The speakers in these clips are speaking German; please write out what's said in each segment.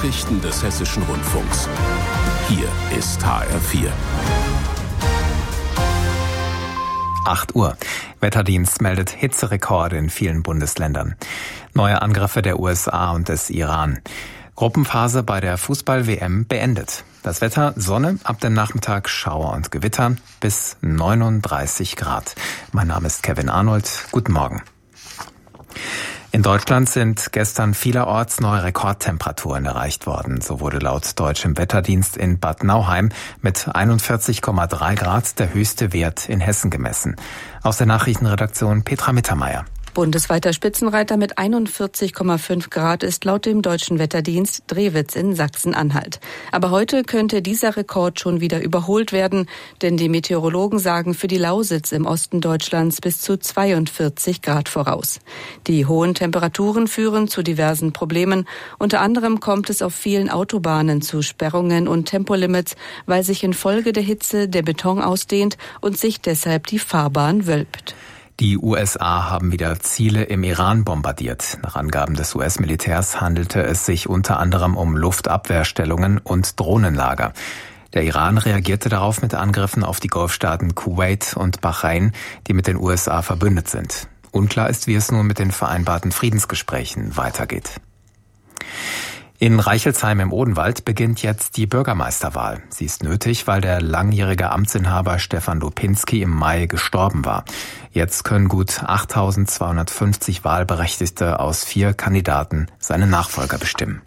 Nachrichten des Hessischen Rundfunks. Hier ist HR4. 8 Uhr. Wetterdienst meldet Hitzerekorde in vielen Bundesländern. Neue Angriffe der USA und des Iran. Gruppenphase bei der Fußball-WM beendet. Das Wetter: Sonne, ab dem Nachmittag Schauer und Gewitter bis 39 Grad. Mein Name ist Kevin Arnold. Guten Morgen. In Deutschland sind gestern vielerorts neue Rekordtemperaturen erreicht worden. So wurde laut deutschem Wetterdienst in Bad Nauheim mit 41,3 Grad der höchste Wert in Hessen gemessen. Aus der Nachrichtenredaktion Petra Mittermeier. Bundesweiter Spitzenreiter mit 41,5 Grad ist laut dem deutschen Wetterdienst Drewitz in Sachsen-Anhalt. Aber heute könnte dieser Rekord schon wieder überholt werden, denn die Meteorologen sagen für die Lausitz im Osten Deutschlands bis zu 42 Grad voraus. Die hohen Temperaturen führen zu diversen Problemen. Unter anderem kommt es auf vielen Autobahnen zu Sperrungen und Tempolimits, weil sich infolge der Hitze der Beton ausdehnt und sich deshalb die Fahrbahn wölbt. Die USA haben wieder Ziele im Iran bombardiert. Nach Angaben des US-Militärs handelte es sich unter anderem um Luftabwehrstellungen und Drohnenlager. Der Iran reagierte darauf mit Angriffen auf die Golfstaaten Kuwait und Bahrain, die mit den USA verbündet sind. Unklar ist, wie es nun mit den vereinbarten Friedensgesprächen weitergeht. In Reichelsheim im Odenwald beginnt jetzt die Bürgermeisterwahl. Sie ist nötig, weil der langjährige Amtsinhaber Stefan Lupinski im Mai gestorben war. Jetzt können gut 8.250 Wahlberechtigte aus 4 Kandidaten seine Nachfolger bestimmen.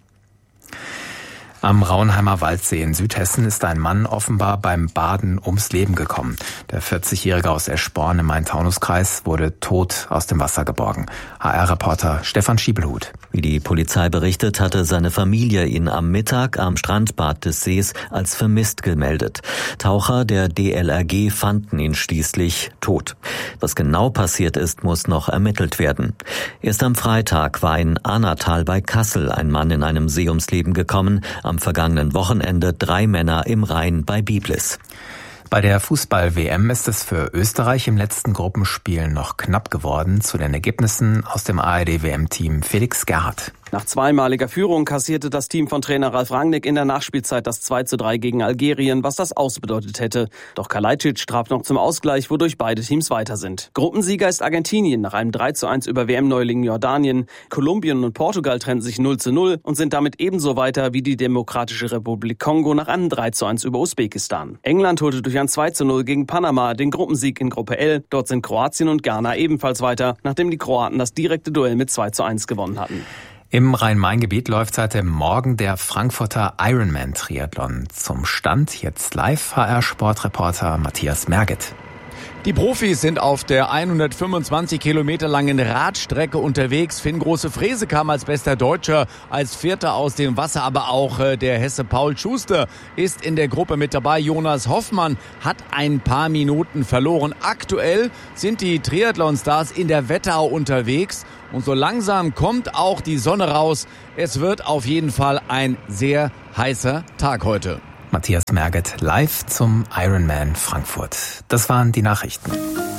Am Rauenheimer Waldsee in Südhessen ist ein Mann offenbar beim Baden ums Leben gekommen. Der 40-Jährige aus Eschborn im Main-Taunus-Kreis wurde tot aus dem Wasser geborgen. HR-Reporter Stefan Schiebelhut. Wie die Polizei berichtet, hatte seine Familie ihn am Mittag am Strandbad des Sees als vermisst gemeldet. Taucher der DLRG fanden ihn schließlich tot. Was genau passiert ist, muss noch ermittelt werden. Erst am Freitag war in Ahnatal bei Kassel ein Mann in einem See ums Leben gekommen. Am vergangenen Wochenende 3 Männer im Rhein bei Biblis. Bei der Fußball-WM ist es für Österreich im letzten Gruppenspiel noch knapp geworden. Zu den Ergebnissen aus dem ARD-WM-Team Felix Gerhardt. Nach zweimaliger Führung kassierte das Team von Trainer Ralf Rangnick in der Nachspielzeit das 2:3 gegen Algerien, was das ausbedeutet hätte. Doch Kalajdzic traf noch zum Ausgleich, wodurch beide Teams weiter sind. Gruppensieger ist Argentinien nach einem 3:1 über WM-Neuling Jordanien. Kolumbien und Portugal trennten sich 0:0 und sind damit ebenso weiter wie die Demokratische Republik Kongo nach einem 3:1 über Usbekistan. England holte durch ein 2:0 gegen Panama den Gruppensieg in Gruppe L. Dort sind Kroatien und Ghana ebenfalls weiter, nachdem die Kroaten das direkte Duell mit 2:1 gewonnen hatten. Im Rhein-Main-Gebiet läuft seit dem Morgen der Frankfurter Ironman-Triathlon. Zum Stand jetzt live HR-Sportreporter Matthias Merget. Die Profis sind auf der 125 Kilometer langen Radstrecke unterwegs. Finn Große-Frese kam als bester Deutscher, als Vierter aus dem Wasser. Aber auch der Hesse Paul Schuster ist in der Gruppe mit dabei. Jonas Hoffmann hat ein paar Minuten verloren. Aktuell sind die Triathlon-Stars in der Wetterau unterwegs. Und so langsam kommt auch die Sonne raus. Es wird auf jeden Fall ein sehr heißer Tag heute. Matthias Merget live zum Ironman Frankfurt. Das waren die Nachrichten.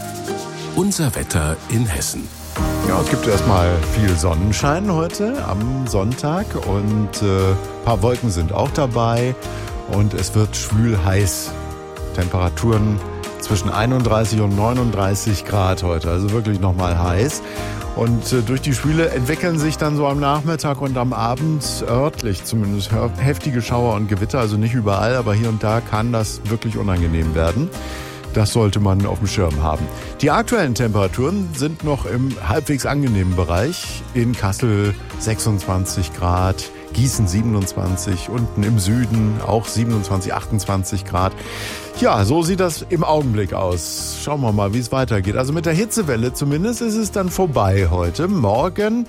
Unser Wetter in Hessen. Ja, es gibt erstmal viel Sonnenschein heute am Sonntag und ein paar Wolken sind auch dabei und es wird schwül heiß. Temperaturen zwischen 31 und 39 Grad heute, also wirklich nochmal heiß. Und durch die Schwüle entwickeln sich dann so am Nachmittag und am Abend örtlich zumindest heftige Schauer und Gewitter. Also nicht überall, aber hier und da kann das wirklich unangenehm werden. Das sollte man auf dem Schirm haben. Die aktuellen Temperaturen sind noch im halbwegs angenehmen Bereich. In Kassel 26 Grad, Gießen 27, unten im Süden auch 27, 28 Grad. Ja, so sieht das im Augenblick aus. Schauen wir mal, wie es weitergeht. Also mit der Hitzewelle zumindest ist es dann vorbei heute. Morgen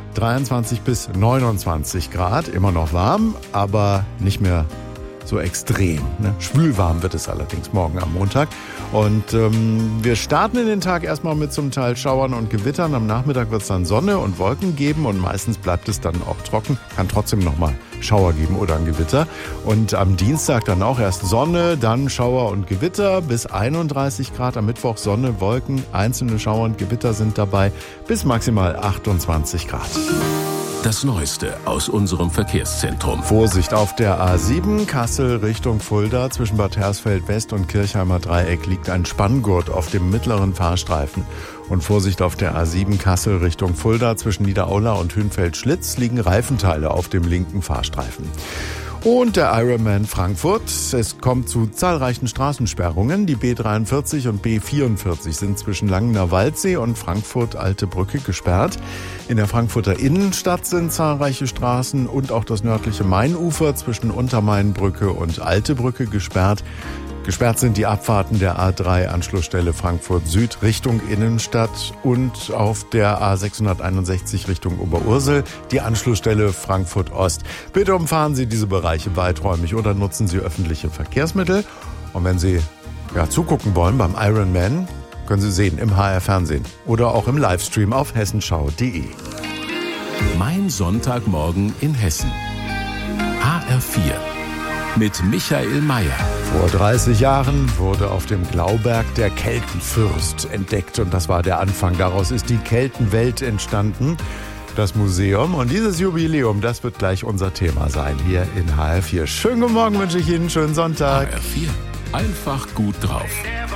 23 bis 29 Grad, immer noch warm, aber nicht mehr so extrem. Ne? Schwülwarm wird es allerdings morgen am Montag. Und wir starten in den Tag erstmal mit zum Teil Schauern und Gewittern. Am Nachmittag wird es dann Sonne und Wolken geben und meistens bleibt es dann auch trocken. Kann trotzdem nochmal Schauer geben oder ein Gewitter. Und am Dienstag dann auch erst Sonne, dann Schauer und Gewitter bis 31 Grad. Am Mittwoch Sonne, Wolken, einzelne Schauer und Gewitter sind dabei bis maximal 28 Grad. Das Neueste aus unserem Verkehrszentrum. Vorsicht auf der A7 Kassel Richtung Fulda. Zwischen Bad Hersfeld West und Kirchheimer Dreieck liegt ein Spanngurt auf dem mittleren Fahrstreifen. Und Vorsicht auf der A7 Kassel Richtung Fulda. Zwischen Niederaula und Hünfeld-Schlitz liegen Reifenteile auf dem linken Fahrstreifen. Und der Ironman Frankfurt. Es kommt zu zahlreichen Straßensperrungen. Die B43 und B44 sind zwischen Langener Waldsee und Frankfurt Alte Brücke gesperrt. In der Frankfurter Innenstadt sind zahlreiche Straßen und auch das nördliche Mainufer zwischen Untermainbrücke und Alte Brücke gesperrt. Gesperrt sind die Abfahrten der A3 Anschlussstelle Frankfurt Süd Richtung Innenstadt und auf der A661 Richtung Oberursel die Anschlussstelle Frankfurt Ost. Bitte umfahren Sie diese Bereiche weiträumig oder nutzen Sie öffentliche Verkehrsmittel. Und wenn Sie zugucken wollen beim Ironman, können Sie sehen im HR Fernsehen oder auch im Livestream auf hessenschau.de. Mein Sonntagmorgen in Hessen. HR4 mit Michael Mayer. Vor 30 Jahren wurde auf dem Glauberg der Keltenfürst entdeckt und das war der Anfang. Daraus ist die Keltenwelt entstanden, das Museum. Und dieses Jubiläum, das wird gleich unser Thema sein hier in HR4. Schönen guten Morgen wünsche ich Ihnen, schönen Sonntag. HR4, einfach gut drauf.